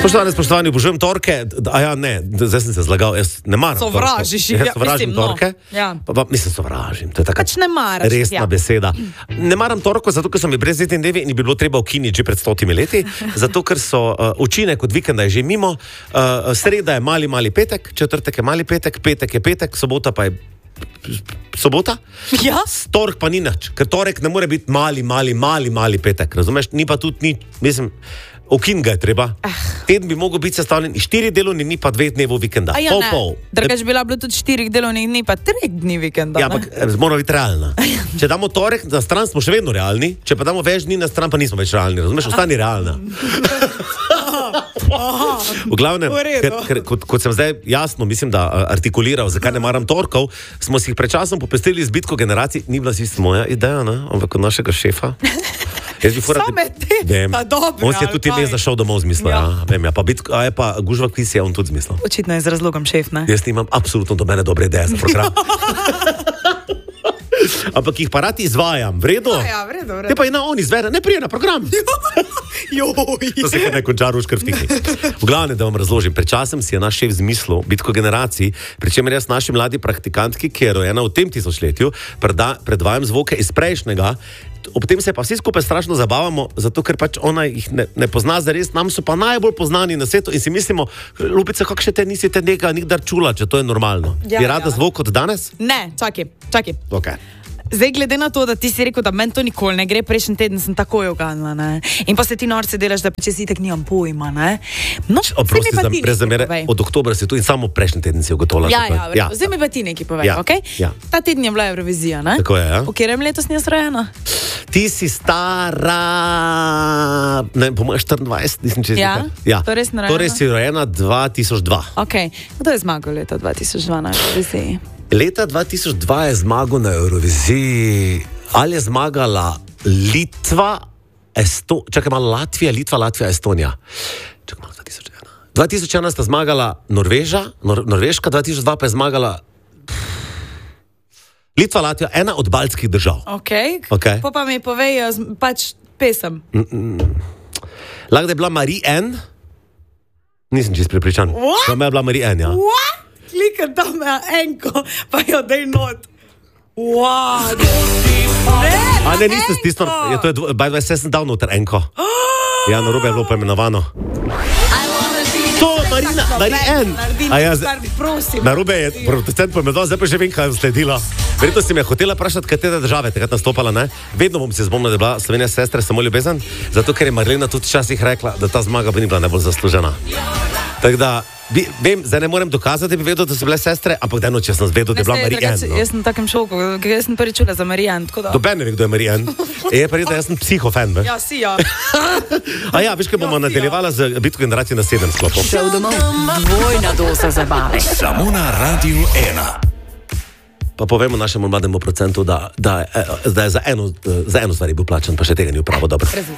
Spoštovani, obožujem torke. Zdaj sem se zlagal, jaz ne maram torkov. Sovražiš jih, Jaz sovražim torke. Mislim, sovražim. To je taka ne maraš, resna beseda. Ne maram torkov, zato ker so mi brezletni dnevi in bi bilo treba ukiniti že pred 100 leti, zato ker so učinek od vikenda je že mimo, sreda je mali petek, četrtek je mali petek, petek je petek, sobota pa je sobota? Ja. Torek pa ni nič, ker torek ne more biti mali petek, razumeš? Ni pa tudi ni, mislim, ukin ga je treba. Teden bi mogel biti sestavljen 4 delovni dni pa 2 dnevi vikenda. Pol. Drugač bi bilo tudi 4 delovnih dni pa 3 dni vikenda. Ja, ampak mora biti realna. Če damo torek na stran, smo še vedno realni, če pa damo več dni na stran, pa nismo več realni, razumeš? Ostani realna. V glavnem, kot sem zdaj jasno, mislim, da artikuliral, zakaj ne maram torkov, smo si jih pred časom popestrili z bitko generacij, ni bila čisto moja ideja, ne? Ampak od našega šefa. Same te, pa dobro. On si je tudi ime zašel domov zmislil, vem, pa bitko, a je pa gužva kviz je on tudi zmislil. Očitno je z razlogom šef, ne? Jaz nimam absolutno dobene dobre ideje za program. Ampak jih pa rad izvajam, v redu? Ja, v redu. Te pa je on izvede, ne prije na program. To se ne konča ruškar v tihni. V glavnem, da vam razložim, pred časem si je naš šef zmislil bitko generacij, pri čemer jaz naši mladi praktikantki, ki je rojena v tem tisočletju, predvajam zvoke iz prejšnjega. Ob tem se pa vsi skupaj strašno zabavamo, zato ker pač ona jih ne pozna zares, nam so pa najbolj poznani na svetu in si mislimo, Lupica, kako še te nisi te nekaj nikdar čula, če to je normalno. Bi rada zvok od danes? Ne, čakaj. Okay. Zdaj, glede na to, da ti si rekel, da meni to nikoli ne gre, prejšnji teden sem takoj oganila, ne? In pa se ti norce delaš, da če si itak nimam pojma, ne? No, oprosti, brez zamere, od oktobra si tu in samo prejšnji teden si ugotovila. Ja, zdaj mi pa ti nekaj povej, okej? Ja. Ta teden je bila Eurovizija, ne? Tako je, ja. V katerem letu si rojena? Ti si stara, ne, po mojem 24, nisem čez nekaj. Ja, to res narojena. Torej si rojena 2002. Okej, kdo je zmagal leta 2002 na Euroviziji? Leta 2002 je zmagal na Euroviziji. Ali je zmagala Litva, čakaj malo, Latvija, Estonija. Čakaj malo, 2001 sta zmagala Norveška, 2002 pa je zmagala Litva, Latvija, ena od baltskih držav. Okay. Pa mi povej, pač pesem. Lahko da je bila Marie-Anne? Nisem čist prepričan. What? Da je bila Marie-Anne, ja. What? Klikaj tam na enko, pa jo dej not. Wow. Ne, niste stisnili. By the way, sem dal noter enko. Ja, na robe je bilo poimenovano. To, Marie-Anne. Na robe je producent poimenoval, zdaj pa že vem, kaj je sledila. Verjetno si me hotela vprašati, katere države takrat nastopala, ne? Vedno bom si spomnil, da je bila Slovenija sestre samo ljubezen, zato ker je Marlena tudi včasih rekla, da ta zmaga bi ni bila najbolj zaslužena. Tako da, vem, zdaj ne morem dokazati, da bi vedel, da so bile sestre, ampak deno, če sem zvedel, da je bila Marie-Anne. Jaz sem v takem šoku, ker jaz sem prvi čula za Marie-Anne, tako da... Doben ne ve, kdo je Marie-Anne. Je pa res, da jaz sem psihofan, veš? Ja, si, ja. A ja, veš, kaj bomo nadaljevala z bitko generacij na 7 sklopom. Šel domov, dvojna doza zabave. Samo na Radiu 1. Pa povemo našemu mlademu procentu, da je za eno stvar bil plačan, pa še tega ni upravo dobro.